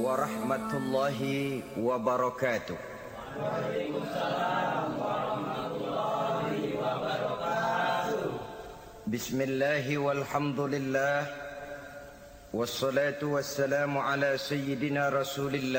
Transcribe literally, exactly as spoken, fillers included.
warahmatullahi wabarakatuh. Waalaikumsalam warahmatullahi wabarakatuh. Bismillahi walhamdulillah, wassalatu wassalamu ala sayyidina Rasulillah